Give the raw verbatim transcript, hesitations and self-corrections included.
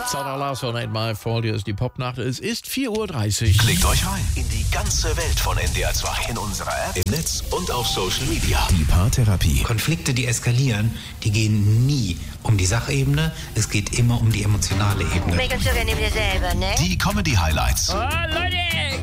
Sara Larsson, Ain't My Fault, hier ist die Popnacht. Es ist vier Uhr dreißig. Klickt euch rein in die ganze Welt von N D R zwei. In unserer App, im Netz und auf Social Media. Die Paartherapie. Konflikte, die eskalieren, die gehen nie um die Sachebene. Es geht immer um die emotionale Ebene. Mega Zucker neben dir selber, ne? Die Comedy-Highlights. Oh, Leute!